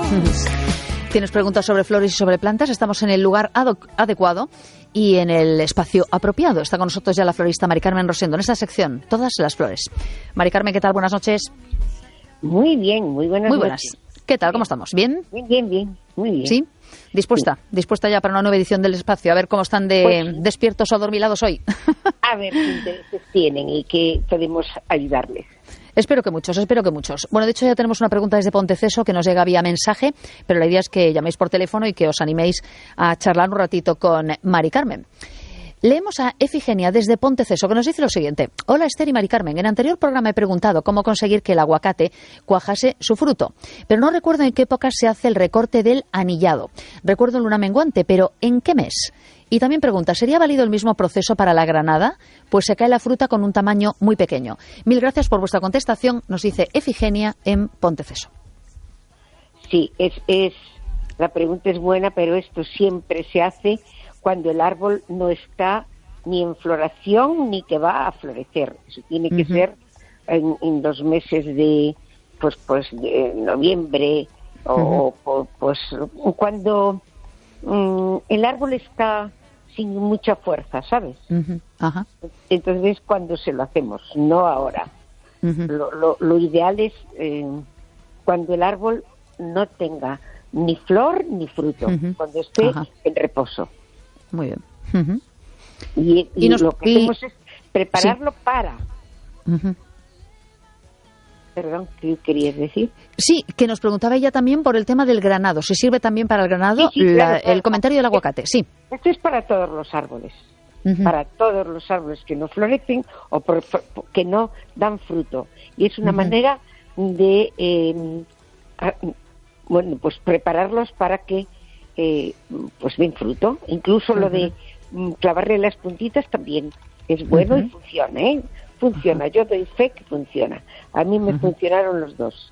Tienes preguntas sobre flores y sobre plantas, estamos en el lugar adecuado y en el espacio apropiado. Está con nosotros ya la florista Mari Carmen Rosendo en esta sección, Todas las flores. Mari Carmen, ¿qué tal? Buenas noches. Muy bien, muy buenas Muy buenas. noches. ¿Qué tal? ¿Cómo estamos? ¿Bien? Bien, muy bien. ¿Sí? ¿Dispuesta? Sí. ¿Dispuesta ya para una nueva edición del espacio? A ver cómo están de despiertos o adormilados hoy. A ver qué intereses tienen y qué podemos ayudarles. Espero que muchos. Bueno, de hecho ya tenemos una pregunta desde Ponteceso que nos llega vía mensaje, pero la idea es que llaméis por teléfono y que os animéis a charlar un ratito con Mari Carmen. Leemos a Efigenia desde Ponteceso, que nos dice lo siguiente. Hola Esther y Mari Carmen, en anterior programa he preguntado cómo conseguir que el aguacate cuajase su fruto, pero no recuerdo en qué época se hace el recorte del anillado. Recuerdo en luna menguante, pero ¿en qué mes? Y también pregunta, ¿sería válido el mismo proceso para la granada? Pues se cae la fruta con un tamaño muy pequeño. Mil gracias por vuestra contestación, nos dice Efigenia en Ponteceso. Sí, la pregunta es buena, pero esto siempre se hace cuando el árbol no está ni en floración ni que va a florecer. Eso tiene que ser en los meses de de noviembre o cuando el árbol está sin mucha fuerza, ¿sabes? Ajá. Entonces cuando se lo hacemos, no ahora. Lo ideal es cuando el árbol no tenga ni flor ni fruto, cuando esté en reposo. Muy bien. Y lo que hacemos es prepararlo para... Perdón, ¿qué querías decir? Sí, que nos preguntaba ella también por el tema del granado. ¿Se sirve también para el granado? Sí, claro. El comentario del aguacate, sí. Esto es para todos los árboles. Para todos los árboles que no florecen o que no dan fruto. Y es una manera de prepararlos para que den fruto. Incluso lo de clavarle las puntitas también es bueno y funciona, ¿eh? Funciona, yo doy fe que funciona. A mí me funcionaron los dos.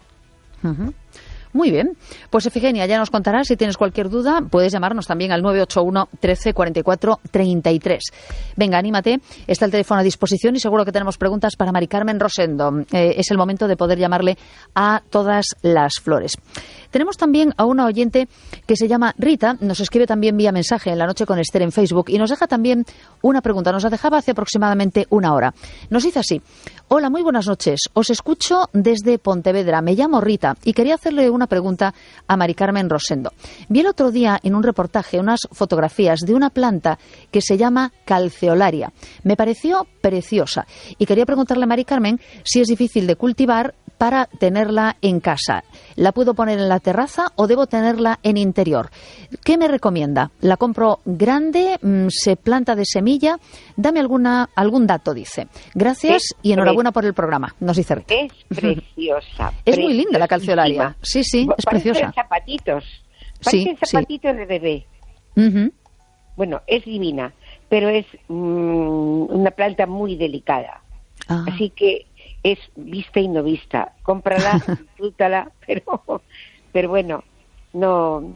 Muy bien. Pues Efigenia, ya nos contarás. Si tienes cualquier duda, puedes llamarnos también al 981 13 44 33. Venga, anímate. Está el teléfono a disposición y seguro que tenemos preguntas para Mari Carmen Rosendo. Es el momento de poder llamarle a Todas las flores. Tenemos también a una oyente que se llama Rita, nos escribe también vía mensaje en La Noche con Esther en Facebook y nos deja también una pregunta. Nos la dejaba hace aproximadamente una hora. Nos dice así: hola, muy buenas noches. Os escucho desde Pontevedra. Me llamo Rita y quería hacerle una pregunta a Mari Carmen Rosendo. Vi el otro día en un reportaje unas fotografías de una planta que se llama calceolaria. Me pareció preciosa y quería preguntarle a Mari Carmen si es difícil de cultivar para tenerla en casa. ¿La puedo poner en la terraza o debo tenerla en interior? ¿Qué me recomienda? ¿La compro grande? ¿Se planta de semilla? Dame algún dato, dice. Gracias y enhorabuena por el programa, nos dice Rita. Es preciosa. Es muy linda la calceolaria. Sí, es preciosa. Parecen zapatitos de bebé. Bueno, es divina, pero es una planta muy delicada. Así que es vista y no vista. Cómprala, disfrútala, pero bueno, no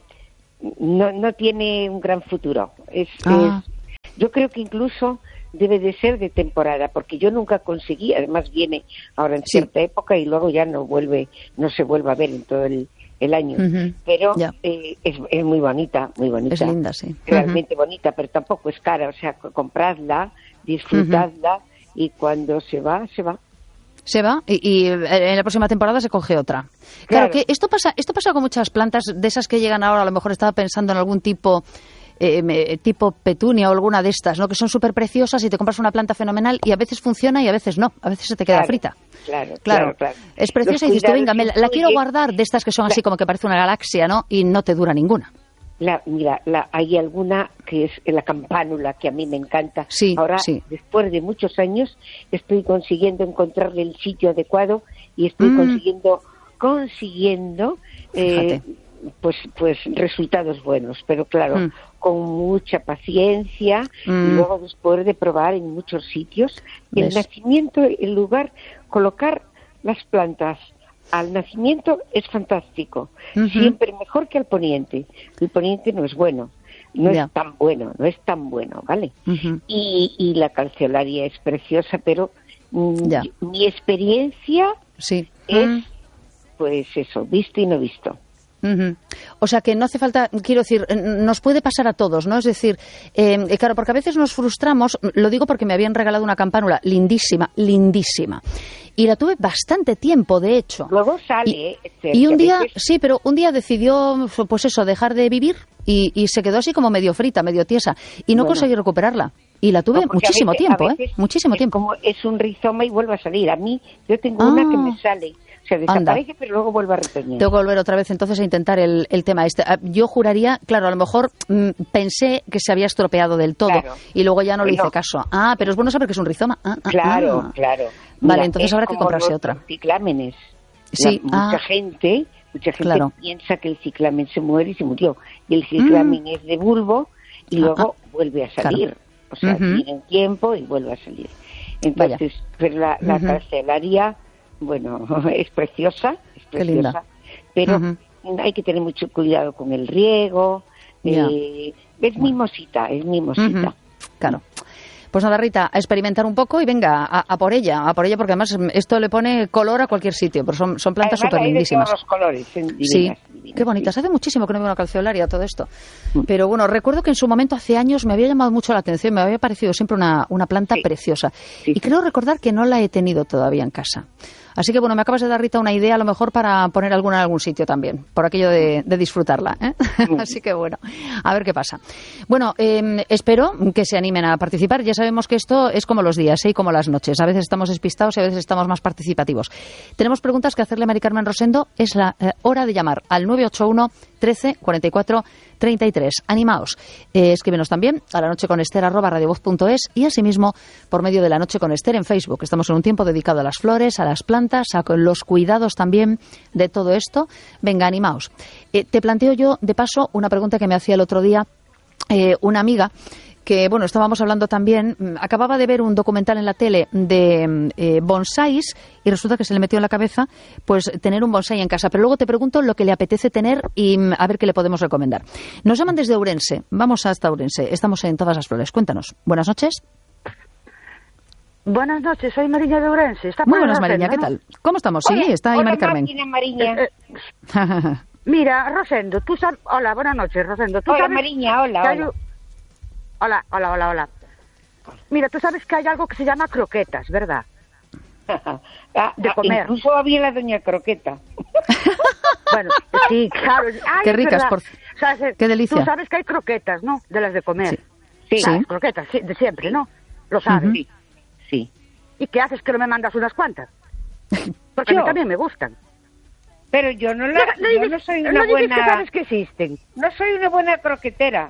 tiene un gran futuro. Yo creo que incluso debe de ser de temporada, porque yo nunca conseguí, además viene ahora en cierta época y luego ya no se vuelve a ver en todo el año. Pero es muy bonita, muy bonita. Es linda, sí. Realmente bonita, pero tampoco es cara. O sea, compradla, disfrutadla y cuando se va, se va. Se va y en la próxima temporada se coge otra. Claro que esto pasa con muchas plantas de esas que llegan ahora. A lo mejor estaba pensando en algún tipo petunia o alguna de estas, ¿no? Que son súper preciosas y te compras una planta fenomenal y a veces funciona y a veces no. A veces se te queda frita. Claro. Es preciosa y dices tú, venga, la quiero guardar, de estas que son así como que parece una galaxia, ¿no? Y no te dura ninguna. Hay alguna que es la campánula, que a mí me encanta. Ahora, después de muchos años, estoy consiguiendo encontrarle el sitio adecuado y estoy consiguiendo resultados buenos. Pero claro, con mucha paciencia y luego después de probar en muchos sitios, el nacimiento, el lugar, colocar las plantas al nacimiento es fantástico, siempre mejor que al poniente. El poniente no es bueno, no es tan bueno, ¿vale? Y la calceolaria es preciosa, pero mi experiencia es, pues eso, visto y no visto. O sea que no hace falta, quiero decir, nos puede pasar a todos, ¿no? Es decir, claro, porque a veces nos frustramos, lo digo porque me habían regalado una campánula lindísima, lindísima. Y la tuve bastante tiempo, de hecho. Luego sale. Y un día, sí, pero un día decidió, pues eso, dejar de vivir y se quedó así como medio frita, medio tiesa. Y no conseguí recuperarla. Y la tuve muchísimo tiempo, muchísimo tiempo. Como es un rizoma y vuelve a salir. A mí, yo tengo una que me sale. O sea, desaparece, pero luego vuelve a retoñar. Tengo que volver otra vez entonces a intentar el tema este. Yo juraría, claro, a lo mejor pensé que se había estropeado del todo y luego ya no le hice caso. Pero es bueno saber que es un rizoma. Claro. Vale, Mira, entonces habrá que comprarse otra. Ciclámenes. Sí. Mucha gente piensa que el ciclamen se muere y se murió. Y el ciclamen es de bulbo y luego vuelve a salir. Claro. O sea, tiene un tiempo y vuelve a salir. Entonces, pero la carcelaria, bueno, es preciosa, Qué linda. Pero hay que tener mucho cuidado con el riego. Es mimosita. Claro. Pues nada, Rita, a experimentar un poco y venga, a por ella, porque además esto le pone color a cualquier sitio, pero son plantas súper lindísimas. Los colores, divinas, sí, qué bonitas. Hace muchísimo que no veo una calceolaria, todo esto. Pero bueno, recuerdo que en su momento, hace años, me había llamado mucho la atención, me había parecido siempre una planta preciosa. Y creo recordar que no la he tenido todavía en casa. Así que bueno, me acabas de dar, Rita, una idea a lo mejor para poner alguna en algún sitio también, por aquello de disfrutarla, ¿eh? Así que bueno, a ver qué pasa. Bueno, espero que se animen a participar. Ya sabemos que esto es como los días, y como las noches. A veces estamos despistados y a veces estamos más participativos. Tenemos preguntas que hacerle a Mari Carmen Rosendo. Es la hora de llamar al 981 13 44 33. Animaos. Escríbenos también a lanocheconester@radiovoz.es y asimismo por medio de La Noche con Ester en Facebook. Estamos en un tiempo dedicado a las flores, a las plantas, a los cuidados también de todo esto. Venga, animaos. Te planteo yo, de paso, una pregunta que me hacía el otro día una amiga que, bueno, estábamos hablando también, acababa de ver un documental en la tele de bonsáis y resulta que se le metió en la cabeza pues tener un bonsái en casa. Pero luego te pregunto lo que le apetece tener y a ver qué le podemos recomendar. Nos llaman desde Ourense. Vamos hasta Ourense. Estamos en Todas las Flores. Cuéntanos. Buenas noches. Buenas noches, soy Mariña de Ourense. Muy buenas, Mariña, ¿qué tal? ¿Cómo estamos? Sí, está ahí Mari Carmen. Mariña. Mira, Rosendo, tú sabes... Hola, buenas noches, Rosendo. ¿Tú hola, sabes Mariña, hola. Hola. Mira, tú sabes que hay algo que se llama croquetas, ¿verdad? De comer. Incluso había la doña Croqueta. Bueno, sí, claro. Ay, qué ricas, qué delicia. Tú sabes que hay croquetas, ¿no? De las de comer. Sí. Las croquetas, sí, de siempre, ¿no? Lo sabes. Sí. ¿Y qué haces que no me mandas unas cuantas? Porque a mí también me gustan. Pero yo no soy una buena... que sabes que existen. No soy una buena croquetera.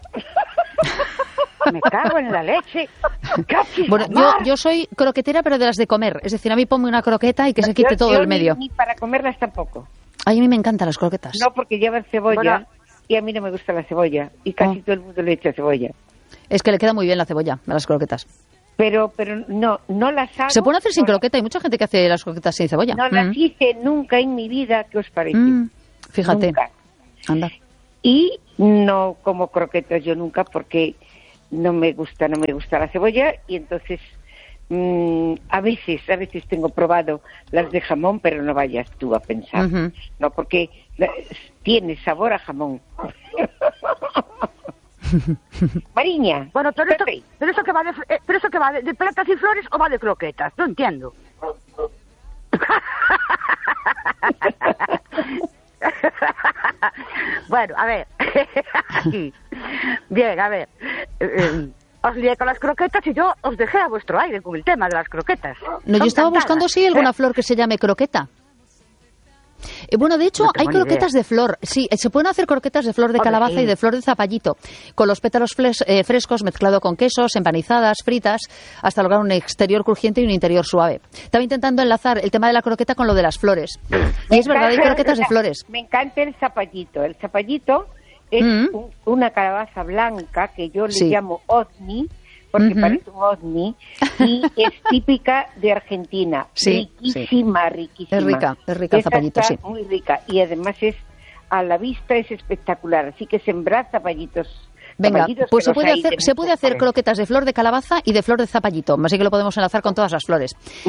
Me cago en la leche. Bueno, yo soy croquetera, pero de las de comer. Es decir, a mí ponme una croqueta y que se quite todo el medio. Ni para comerlas tampoco. Ay, a mí me encantan las croquetas. No, porque llevan cebolla y a mí no me gusta la cebolla. Y casi todo el mundo le echa cebolla. Es que le queda muy bien la cebolla a las croquetas. Pero no las hago. Se pueden hacer sin croqueta. Hay mucha gente que hace las croquetas sin cebolla. No las hice nunca en mi vida. ¿Qué os parece? Fíjate. Nunca. Anda. Y no como croquetas yo nunca porque no me gusta la cebolla y entonces a veces tengo probado las de jamón, pero no vayas tú a pensar. No, porque tiene sabor a jamón. Mariña. Bueno, pero eso que va de plantas y flores o va de croquetas, no entiendo. Bueno, a ver. Bien, a ver. Os lié con las croquetas y yo os dejé a vuestro aire con el tema de las croquetas. No, yo estaba buscando alguna flor que se llame croqueta. Bueno, de hecho, hay croquetas de flor. Sí, se pueden hacer croquetas de flor de calabaza y de flor de zapallito, con los pétalos frescos mezclado con quesos, empanizadas, fritas, hasta lograr un exterior crujiente y un interior suave. Estaba intentando enlazar el tema de la croqueta con lo de las flores. Y es verdad, hay croquetas de flores. Me encanta el zapallito. El zapallito es una calabaza blanca que yo le llamo ovni, porque parece un ovni, y es típica de Argentina. Riquísima. Es rica el zapallito, sí. Muy rica, y además a la vista es espectacular, así que sembrar zapallitos. Venga, pues se puede hacer croquetas de flor de calabaza y de flor de zapallito, así que lo podemos enlazar con todas las flores.